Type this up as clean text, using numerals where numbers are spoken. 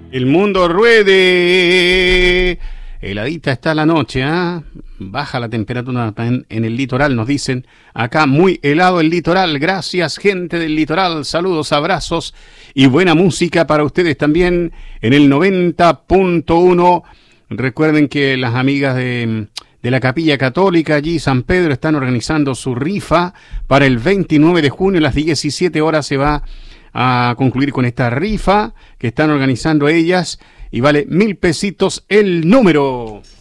El mundo ruede. Heladita está la noche, ¿ah? Baja la temperatura en el litoral, nos dicen. Acá muy helado el litoral. Gracias, gente del litoral. Saludos, abrazos y buena música para ustedes también en el 90.1. Recuerden que las amigas de la Capilla Católica allí, San Pedro, están organizando su rifa para el 29 de junio. A las 17 horas se va a concluir con esta rifa que están organizando ellas y vale 1.000 pesitos el número.